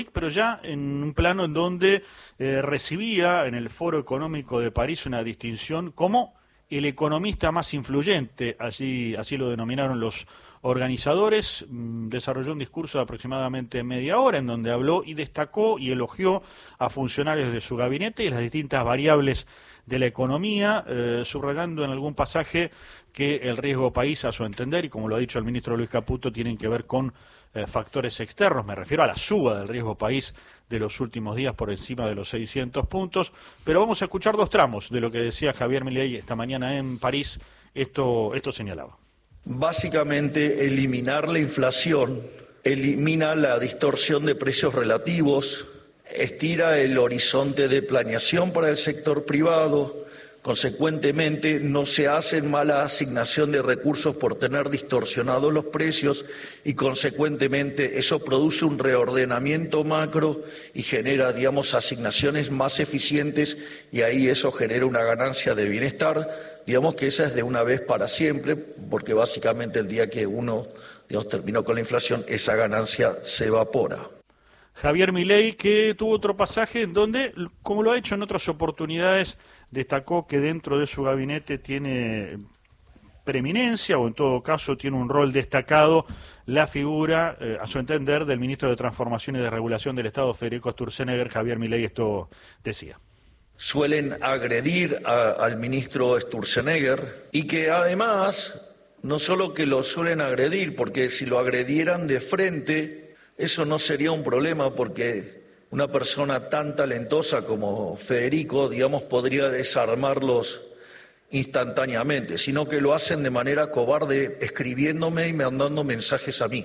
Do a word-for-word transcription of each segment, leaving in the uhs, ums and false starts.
pero ya en un plano en donde eh, recibía en el Foro Económico de París una distinción como el economista más influyente, así, así lo denominaron los organizadores. Desarrolló un discurso de aproximadamente media hora en donde habló y destacó y elogió a funcionarios de su gabinete y las distintas variables de la economía, eh, subrayando en algún pasaje que el riesgo país, a su entender, y como lo ha dicho el ministro Luis Caputo, tienen que ver con eh, factores externos. Me refiero a la suba del riesgo país de los últimos días por encima de los seiscientos puntos, pero vamos a escuchar dos tramos de lo que decía Javier Milei esta mañana en París. Esto, esto señalaba. Básicamente, eliminar la inflación, elimina la distorsión de precios relativos, estira el horizonte de planeación para el sector privado, consecuentemente no se hace mala asignación de recursos por tener distorsionados los precios y consecuentemente eso produce un reordenamiento macro y genera, digamos, asignaciones más eficientes y ahí eso genera una ganancia de bienestar, digamos que esa es de una vez para siempre, porque básicamente el día que uno, digamos, terminó con la inflación, esa ganancia se evapora. Javier Milei, que tuvo otro pasaje en donde, como lo ha hecho en otras oportunidades, destacó que dentro de su gabinete tiene preeminencia, o en todo caso tiene un rol destacado, la figura, eh, a su entender, del ministro de Transformación y de Regulación del Estado, Federico Sturzenegger. Javier Milei esto decía. Suelen agredir a, al ministro Sturzenegger y que además, no solo que lo suelen agredir, porque si lo agredieran de frente, eso no sería un problema porque una persona tan talentosa como Federico, digamos, podría desarmarlos instantáneamente, sino que lo hacen de manera cobarde, escribiéndome y mandando mensajes a mí.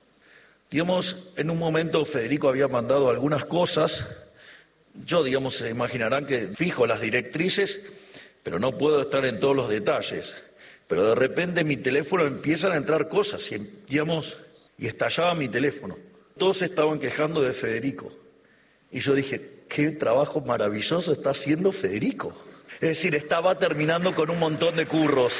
Digamos, en un momento Federico había mandado algunas cosas, yo, digamos, se imaginarán que fijo las directrices, pero no puedo estar en todos los detalles. Pero de repente en mi teléfono empiezan a entrar cosas, y, digamos, y estallaba mi teléfono. Todos se estaban quejando de Federico. Y yo dije, qué trabajo maravilloso está haciendo Federico. Es decir, estaba terminando con un montón de curros.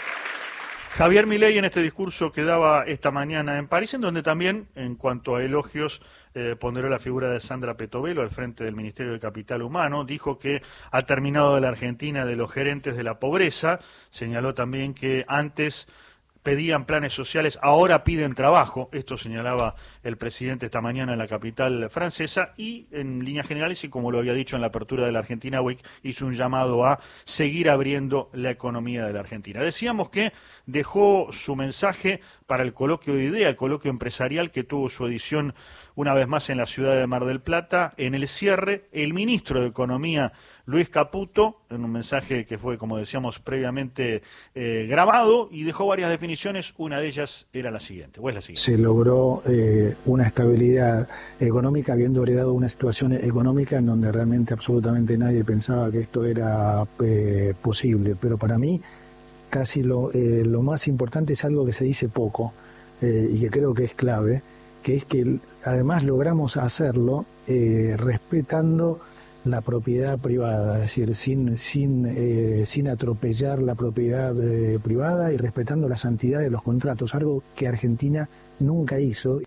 Javier Milei en este discurso que daba esta mañana en París, en donde también, en cuanto a elogios, eh, ponderó la figura de Sandra Petovelo al frente del Ministerio de Capital Humano, dijo que ha terminado de la Argentina de los gerentes de la pobreza, señaló también que antes pedían planes sociales, ahora piden trabajo, esto señalaba el presidente esta mañana en la capital francesa, y en líneas generales, y como lo había dicho en la apertura de la Argentina Week, hizo un llamado a seguir abriendo la economía de la Argentina. Decíamos que dejó su mensaje para el coloquio de idea, el coloquio empresarial que tuvo su edición una vez más en la ciudad de Mar del Plata. En el cierre, el ministro de Economía, Luis Caputo, en un mensaje que fue, como decíamos previamente, eh, grabado, y dejó varias definiciones. Una de ellas era la siguiente, o es la siguiente. Se logró eh, una estabilidad económica, habiendo heredado una situación económica en donde realmente absolutamente nadie pensaba que esto era eh, posible. Pero para mí, casi lo, eh, lo más importante es algo que se dice poco eh, y que creo que es clave, que es que además logramos hacerlo eh, respetando la propiedad privada, es decir, sin sin eh, sin atropellar la propiedad eh, privada y respetando la santidad de los contratos, algo que Argentina nunca hizo.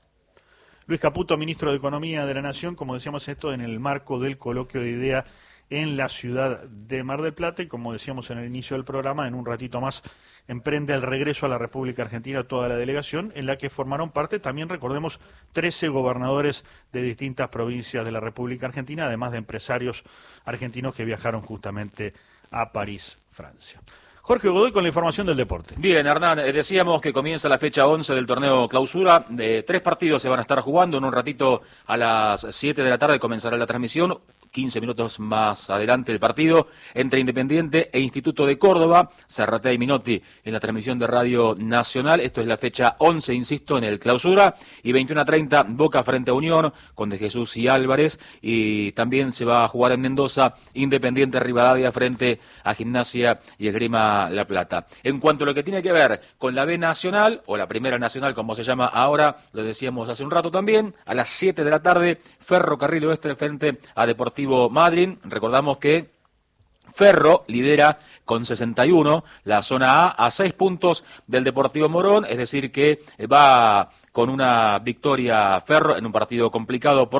Luis Caputo, ministro de Economía de la Nación, como decíamos, esto en el marco del coloquio de idea en la ciudad de Mar del Plata, y como decíamos en el inicio del programa, en un ratito más emprende el regreso a la República Argentina toda la delegación, en la que formaron parte también, recordemos, trece gobernadores de distintas provincias de la República Argentina, además de empresarios argentinos que viajaron justamente a París, Francia. Jorge Godoy con la información del deporte. Bien, Hernán, decíamos que comienza la fecha once del torneo Clausura. De tres partidos se van a estar jugando. En un ratito a las siete de la tarde comenzará la transmisión. quince minutos más adelante el partido entre Independiente e Instituto de Córdoba. Zarratea y Minotti en la transmisión de Radio Nacional. Esto es la fecha once, insisto, en el Clausura. Y veintiuno a treinta, Boca frente a Unión, con De Jesús y Álvarez. Y también se va a jugar en Mendoza, Independiente Rivadavia frente a Gimnasia y Esgrima La Plata. En cuanto a lo que tiene que ver con la B Nacional, o la Primera Nacional como se llama ahora, lo decíamos hace un rato también, a las siete de la tarde, Ferrocarril Oeste frente a Deportivo Madryn. Recordamos que Ferro lidera con sesenta y uno la zona A, a seis puntos del Deportivo Morón, es decir que va con una victoria Ferro en un partido complicado por